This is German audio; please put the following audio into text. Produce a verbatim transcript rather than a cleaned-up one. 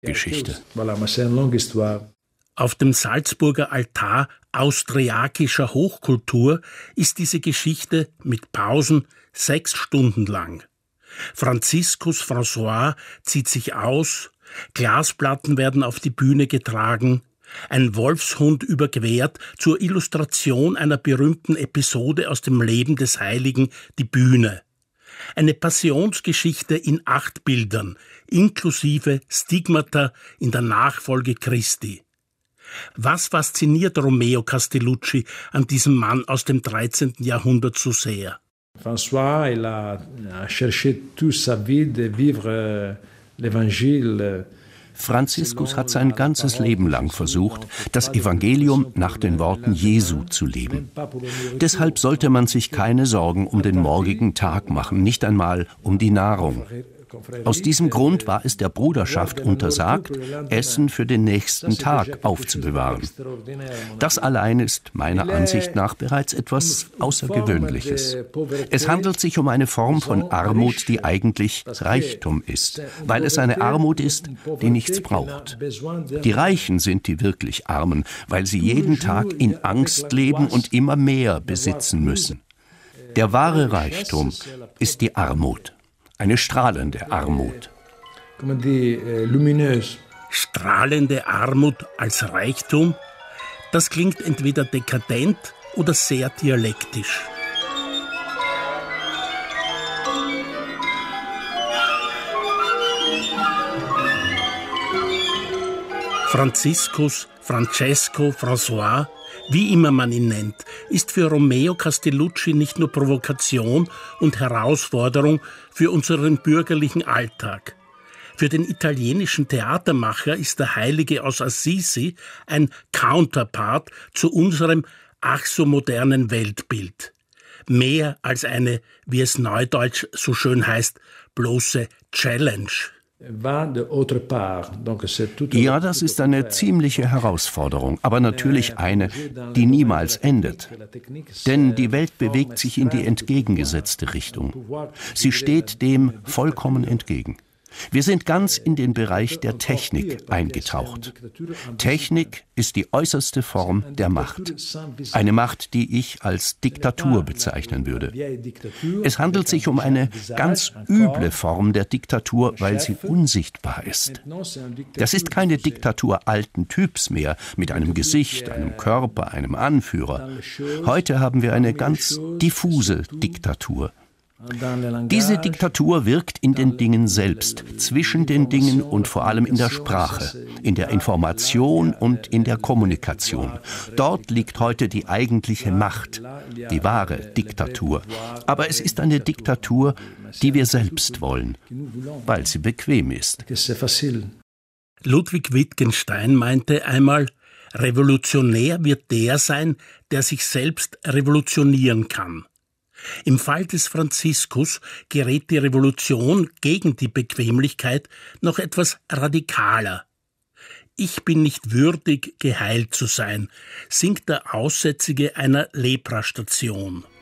Geschichte. Auf dem Salzburger Altar austriakischer Hochkultur ist diese Geschichte mit Pausen sechs Stunden lang. Franziskus François zieht sich aus, Glasplatten werden auf die Bühne getragen, ein Wolfshund überquert zur Illustration einer berühmten Episode aus dem Leben des Heiligen die Bühne. Eine Passionsgeschichte in acht Bildern, inklusive Stigmata in der Nachfolge Christi. Was fasziniert Romeo Castellucci an diesem Mann aus dem dreizehnten Jahrhundert so sehr? François, il a cherché toute sa vie de vivre l'évangile. Franziskus hat sein ganzes Leben lang versucht, das Evangelium nach den Worten Jesu zu leben. Deshalb sollte man sich keine Sorgen um den morgigen Tag machen, nicht einmal um die Nahrung. Aus diesem Grund war es der Bruderschaft untersagt, Essen für den nächsten Tag aufzubewahren. Das allein ist meiner Ansicht nach bereits etwas Außergewöhnliches. Es handelt sich um eine Form von Armut, die eigentlich Reichtum ist, weil es eine Armut ist, die nichts braucht. Die Reichen sind die wirklich Armen, weil sie jeden Tag in Angst leben und immer mehr besitzen müssen. Der wahre Reichtum ist die Armut. Eine strahlende Armut. Strahlende Armut als Reichtum? Das klingt entweder dekadent oder sehr dialektisch. Franziskus, Francesco, François, wie immer man ihn nennt, ist für Romeo Castellucci nicht nur Provokation und Herausforderung für unseren bürgerlichen Alltag. Für den italienischen Theatermacher ist der Heilige aus Assisi ein Counterpart zu unserem ach so modernen Weltbild. Mehr als eine, wie es neudeutsch so schön heißt, bloße Challenge. Ja, das ist eine ziemliche Herausforderung, aber natürlich eine, die niemals endet. Denn die Welt bewegt sich in die entgegengesetzte Richtung. Sie steht dem vollkommen entgegen. Wir sind ganz in den Bereich der Technik eingetaucht. Technik ist die äußerste Form der Macht. Eine Macht, die ich als Diktatur bezeichnen würde. Es handelt sich um eine ganz üble Form der Diktatur, weil sie unsichtbar ist. Das ist keine Diktatur alten Typs mehr, mit einem Gesicht, einem Körper, einem Anführer. Heute haben wir eine ganz diffuse Diktatur. Diese Diktatur wirkt in den Dingen selbst, zwischen den Dingen und vor allem in der Sprache, in der Information und in der Kommunikation. Dort liegt heute die eigentliche Macht, die wahre Diktatur. Aber es ist eine Diktatur, die wir selbst wollen, weil sie bequem ist. Ludwig Wittgenstein meinte einmal, revolutionär wird der sein, der sich selbst revolutionieren kann. Im Fall des Franziskus gerät die Revolution gegen die Bequemlichkeit noch etwas radikaler. Ich bin nicht würdig, geheilt zu sein, singt der Aussätzige einer Leprastation.